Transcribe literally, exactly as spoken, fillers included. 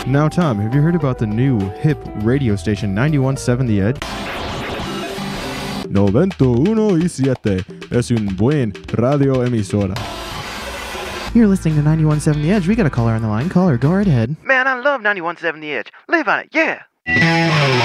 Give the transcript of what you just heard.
Now, Tom, have you heard about the new hip radio station ninety-one point seven The Edge? noventa y uno y siete es un buen radio emisora. You're listening to ninety-one point seven The Edge. We got a caller on the line. Caller, go right ahead. Man, I love ninety-one point seven The Edge. Live on it, yeah!